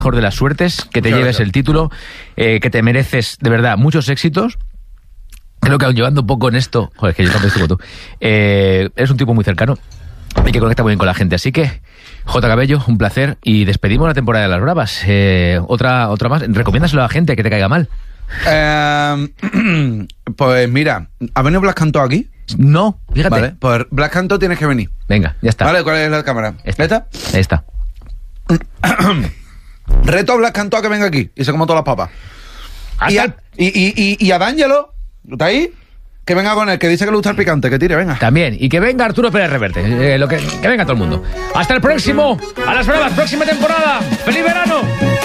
mejor de las suertes, que te Muchas lleves gracias. el título, que te mereces, de verdad, muchos éxitos. Creo que aún llevando un poco en esto, joder, que yo también estoy como tú, eres un tipo muy cercano y que conecta muy bien con la gente. Así que, J. Cabello, un placer, y despedimos la temporada de Las Bravas. Otra más, recomiéndaselo a la gente que te caiga mal. Pues mira, ¿ha venido Blas Cantó aquí? No, fíjate. Vale, pues Blas Cantó tienes que venir. Venga, ya está. Vale, ¿cuál es la cámara? ¿Esta? Ahí está. Reto a Blas Cantó a que venga aquí y se coma todas las papas. Y a D'Angelo, ¿está ahí? Que venga con él, que dice que le gusta el picante, que tire, venga. También, y que venga Arturo Pérez Reverte, que venga todo el mundo. Hasta el próximo, a Las Bravas, próxima temporada. ¡Feliz verano!